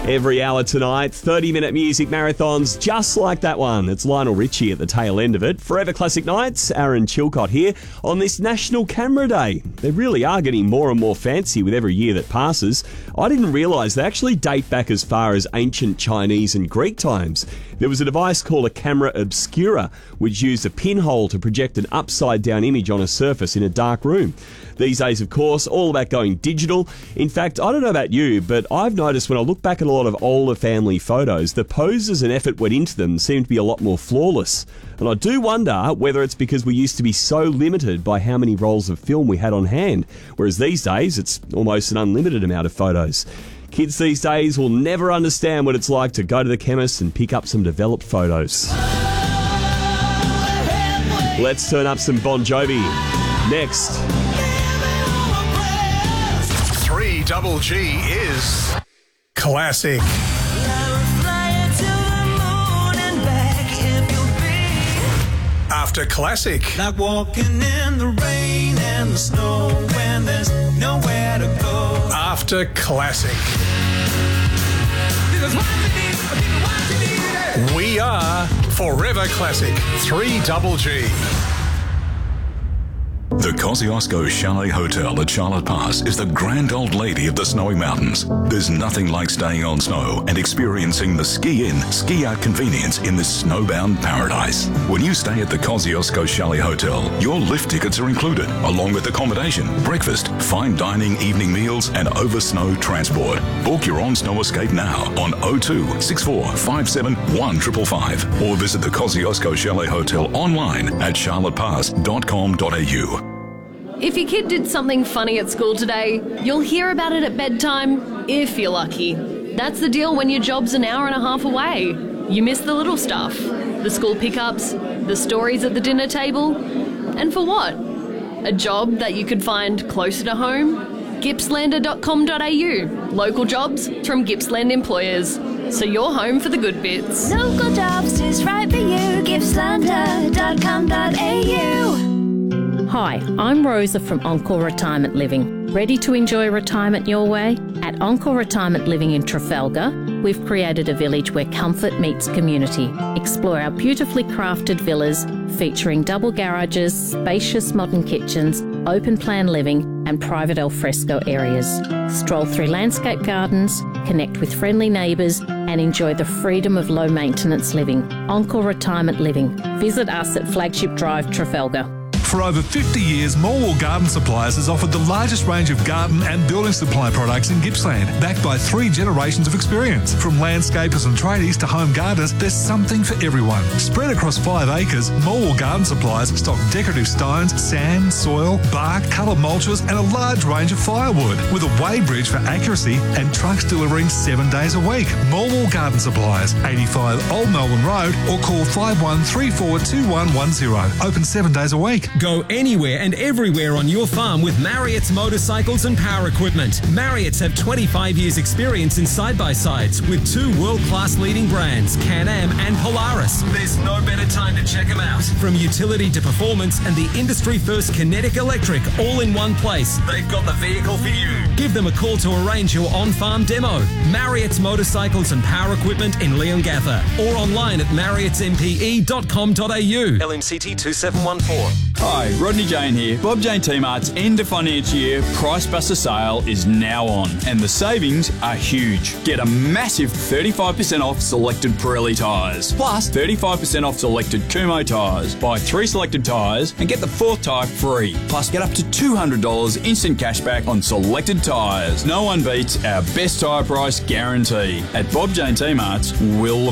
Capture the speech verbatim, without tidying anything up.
Every hour tonight, thirty-minute music marathons just like that one. It's Lionel Richie at the tail end of it. Forever Classic Nights, Aaron Chilcott here on this National Camera Day. They really are getting more and more fancy with every year that passes. I didn't realise they actually date back as far as ancient Chinese and Greek times. There was a device called a camera obscura, which used a pinhole to project an upside-down image on a surface in a dark room. These days, of course, all about going digital. In fact, I don't know about you, but I've noticed when I look back at a lot of older family photos, the poses and effort went into them seem to be a lot more flawless. And I do wonder whether it's because we used to be so limited by how many rolls of film we had on hand, whereas these days it's almost an unlimited amount of photos. Kids these days will never understand what it's like to go to the chemist and pick up some developed photos. Let's turn up some Bon Jovi. Next. three Double G is classic. After classic. Like walking in the rain and the snow when there's nowhere to go. After classic. We are Forever Classic. three Double G. The Kosciuszko Chalet Hotel at Charlotte Pass is the grand old lady of the snowy mountains. There's nothing like staying on snow and experiencing the ski-in, ski-out convenience in this snowbound paradise. When you stay at the Kosciuszko Chalet Hotel, your lift tickets are included, along with accommodation, breakfast, fine dining, evening meals, and over-snow transport. Book your own snow escape now on oh two, six four five seven, one five five five or visit the Kosciuszko Chalet Hotel online at charlotte pass dot com dot a u. If your kid did something funny at school today, you'll hear about it at bedtime, if you're lucky. That's the deal when your job's an hour and a half away. You miss the little stuff, the school pickups, the stories at the dinner table. And for what? A job that you could find closer to home? gippslander dot com dot a u. Local jobs from Gippsland employers. So you're home for the good bits. Local jobs is right for you. gippslander dot com dot a u. Hi, I'm Rosa from Encore Retirement Living. Ready to enjoy retirement your way? At Encore Retirement Living in Trafalgar, we've created a village where comfort meets community. Explore our beautifully crafted villas featuring double garages, spacious modern kitchens, open plan living and private alfresco areas. Stroll through landscape gardens, connect with friendly neighbours and enjoy the freedom of low maintenance living. Encore Retirement Living. Visit us at Flagship Drive, Trafalgar. For over fifty years, Morwell Garden Supplies has offered the largest range of garden and building supply products in Gippsland, backed by three generations of experience. From landscapers and tradies to home gardeners, there's something for everyone. Spread across five acres, Morwell Garden Supplies stock decorative stones, sand, soil, bark, coloured mulches and a large range of firewood, with a weighbridge for accuracy and trucks delivering seven days a week. Morwell Garden Supplies, eighty-five Old Melbourne Road, or call five one three four two one one zero. Open seven days a week. Go anywhere and everywhere on your farm with Marriott's motorcycles and power equipment. Marriott's have twenty-five years experience in side-by-sides with two world-class leading brands, Can-Am and Polaris. There's no better time to check them out. From utility to performance and the industry-first Kinetic Electric all in one place. They've got the vehicle for you. Give them a call to arrange your on-farm demo. Marriott's motorcycles and power equipment in Leongatha or online at marriotts m p e dot com dot a u. L M C T two seven one four. Hi, Rodney Jane here. Bob Jane T-Mart's end of financial year Price Buster sale is now on and the savings are huge. Get a massive thirty-five percent off selected Pirelli tyres, plus thirty-five percent off selected Kumho tyres. Buy three selected tyres and get the fourth tyre free. Plus get up to two hundred dollars instant cashback on selected tyres. No one beats our best tyre price guarantee. At Bob Jane T-Mart's, we'll